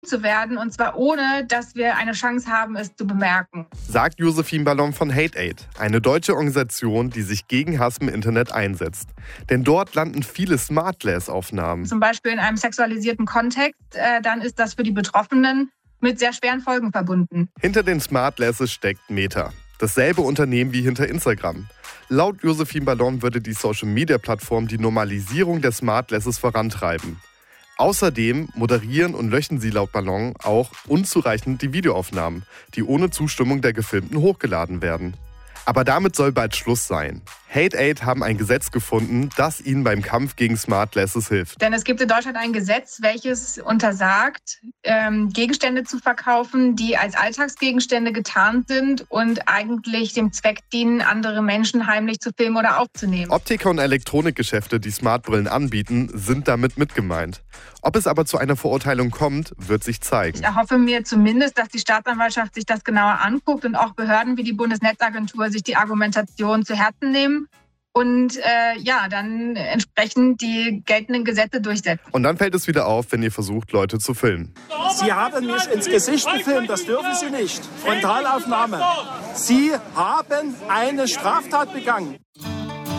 zu werden, und zwar ohne, dass wir eine Chance haben, es zu bemerken. Sagt Josephine Ballon von HateAid, eine deutsche Organisation, die sich gegen Hass im Internet einsetzt. Denn dort landen viele Smartglass-Aufnahmen. Zum Beispiel in einem sexualisierten Kontext, dann ist das für die Betroffenen mit sehr schweren Folgen verbunden. Hinter den Smartglasses steckt Meta. Dasselbe Unternehmen wie hinter Instagram. Laut Josephine Ballon würde die Social-Media-Plattform die Normalisierung der Smartglasses vorantreiben. Außerdem moderieren und löschen sie laut Ballon auch unzureichend die Videoaufnahmen, die ohne Zustimmung der Gefilmten hochgeladen werden. Aber damit soll bald Schluss sein. HateAid haben ein Gesetz gefunden, das ihnen beim Kampf gegen Smartglasses hilft. Denn es gibt in Deutschland ein Gesetz, welches untersagt, Gegenstände zu verkaufen, die als Alltagsgegenstände getarnt sind und eigentlich dem Zweck dienen, andere Menschen heimlich zu filmen oder aufzunehmen. Optiker und Elektronikgeschäfte, die Smartbrillen anbieten, sind damit mitgemeint. Ob es aber zu einer Verurteilung kommt, wird sich zeigen. Ich erhoffe mir zumindest, dass die Staatsanwaltschaft sich das genauer anguckt und auch Behörden wie die Bundesnetzagentur sich die Argumentation zu Herzen nehmen und dann entsprechend die geltenden Gesetze durchsetzen. Und dann fällt es wieder auf, wenn ihr versucht, Leute zu filmen. Sie haben mich ins Gesicht gefilmt, das dürfen Sie nicht. Frontalaufnahme. Sie haben eine Straftat begangen.